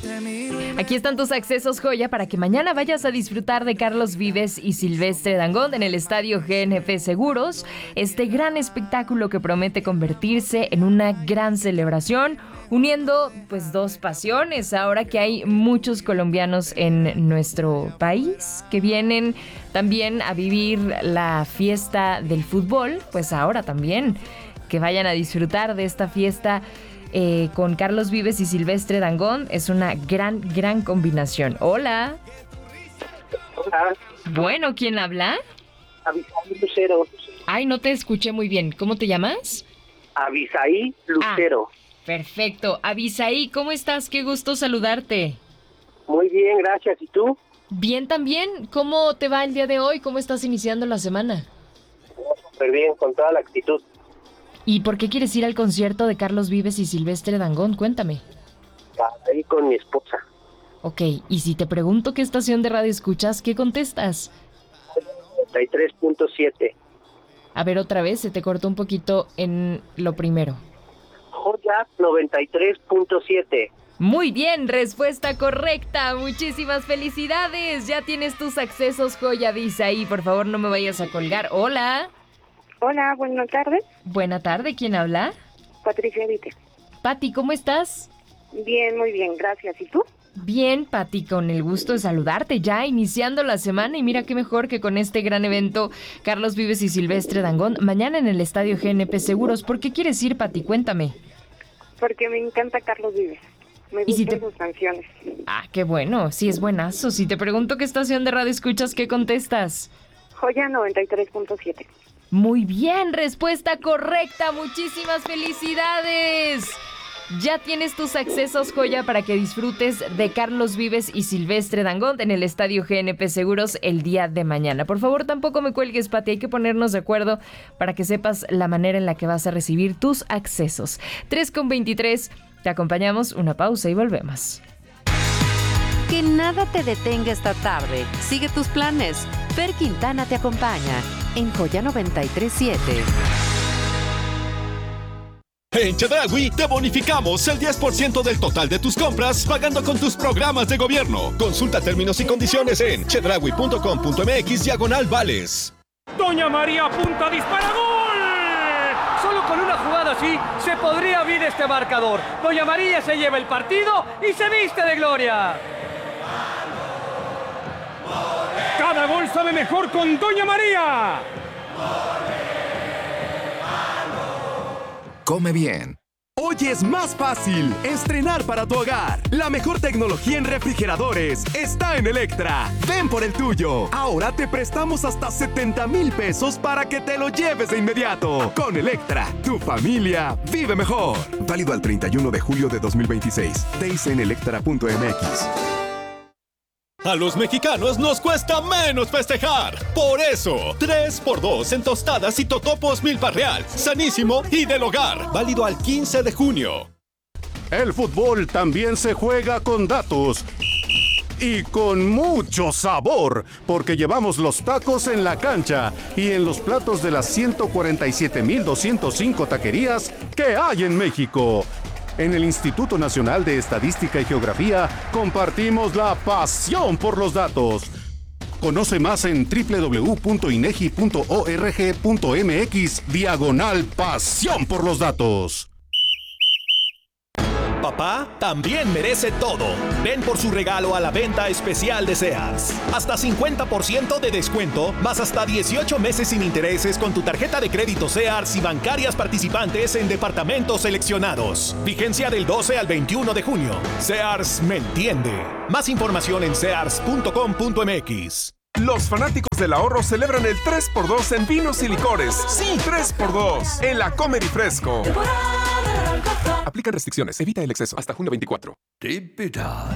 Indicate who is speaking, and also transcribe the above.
Speaker 1: Aquí están tus accesos, joya, para que mañana vayas a disfrutar de Carlos Vives y Silvestre Dangond en el Estadio GNP Seguros. Este gran espectáculo que promete convertirse en una gran celebración, uniendo pues dos pasiones. Ahora que hay muchos colombianos en nuestro país que vienen también a vivir la fiesta del fútbol, pues ahora también que vayan a disfrutar de esta fiesta con Carlos Vives y Silvestre Dangond. Es una gran combinación. Hola.
Speaker 2: Hola.
Speaker 1: Bueno, ¿quién habla?
Speaker 2: Abisaí Lucero.
Speaker 1: Ay, no te escuché muy bien. ¿Cómo te llamas?
Speaker 2: Abisaí Lucero.
Speaker 1: Perfecto. Abisaí, ¿cómo estás? Qué gusto saludarte.
Speaker 2: Muy bien, gracias. ¿Y tú?
Speaker 1: Bien también. ¿Cómo te va el día de hoy? ¿Cómo estás iniciando la semana?
Speaker 2: Súper bien, con toda la actitud.
Speaker 1: ¿Y por qué quieres ir al concierto de Carlos Vives y Silvestre Dangond? Cuéntame.
Speaker 2: Ahí con mi esposa.
Speaker 1: Ok, y si te pregunto qué estación de radio escuchas, ¿qué contestas?
Speaker 2: 93.7.
Speaker 1: A ver, otra vez, se te cortó un poquito en lo primero.
Speaker 2: Joya 93.7.
Speaker 1: Muy bien, respuesta correcta. Muchísimas felicidades. Ya tienes tus accesos, joya, Abisaí. Por favor, no me vayas a colgar. Hola.
Speaker 3: Hola, buenas tardes.
Speaker 1: Buena tarde, ¿quién habla?
Speaker 3: Patricia Vite.
Speaker 1: Pati, ¿cómo estás?
Speaker 3: Bien, muy bien, gracias. ¿Y tú?
Speaker 1: Bien, Pati, con el gusto de saludarte, ya iniciando la semana, y mira qué mejor que con este gran evento, Carlos Vives y Silvestre Dangond, mañana en el Estadio GNP Seguros. ¿Por qué quieres ir, Pati? Cuéntame.
Speaker 3: Porque me encanta Carlos Vives. Me gustan sus canciones.
Speaker 1: Ah, qué bueno, sí es buenazo. Si te pregunto qué estación de radio escuchas, ¿qué contestas?
Speaker 3: Joya 93.7.
Speaker 1: Muy bien, respuesta correcta. Muchísimas felicidades. Ya tienes tus accesos, joya, para que disfrutes de Carlos Vives y Silvestre Dangond en el Estadio GNP Seguros el día de mañana. Por favor, tampoco me cuelgues, Pati. Hay que ponernos de acuerdo para que sepas la manera en la que vas a recibir tus accesos. 3:23. Te acompañamos, una pausa y volvemos.
Speaker 4: Que nada te detenga esta tarde. Sigue tus planes. Fer Quintana te acompaña en Joya 93.7.
Speaker 5: En Chedraui te bonificamos el 10% del total de tus compras pagando con tus programas de gobierno. Consulta términos y condiciones en chedraui.com.mx/vales.
Speaker 6: Doña María apunta, dispara, ¡gol! Solo con una jugada así se podría abrir este marcador. Doña María se lleva el partido y se viste de gloria. Cada gol sabe mejor con Doña María.
Speaker 7: Come bien. Hoy es más fácil estrenar para tu hogar. La mejor tecnología en refrigeradores está en Electra. Ven por el tuyo. Ahora te prestamos hasta 70,000 pesos para que te lo lleves de inmediato. Con Electra, tu familia vive mejor. Válido al 31 de julio de 2026. Days en electra.mx.
Speaker 5: A los mexicanos nos cuesta menos festejar. Por eso, 3x2 en tostadas y totopos Milpa Real, Sanísimo y del Hogar. Válido al 15 de junio.
Speaker 8: El fútbol también se juega con datos. Y con mucho sabor, porque llevamos los tacos en la cancha y en los platos de las 147,205 taquerías que hay en México. En el Instituto Nacional de Estadística y Geografía compartimos la pasión por los datos. Conoce más en www.inegi.org.mx/pasión por los datos.
Speaker 9: Papá también merece todo. Ven por su regalo a la venta especial de Sears. Hasta 50% de descuento, más hasta 18 meses sin intereses con tu tarjeta de crédito Sears y bancarias participantes en departamentos seleccionados. Vigencia del 12 al 21 de junio. Sears me entiende. Más información en sears.com.mx.
Speaker 10: Los fanáticos del ahorro celebran el 3x2 en vinos y licores. Sí, 3x2 en la Comer y Fresco. Aplican restricciones. Evita el exceso. Hasta junio 24.
Speaker 11: Típida.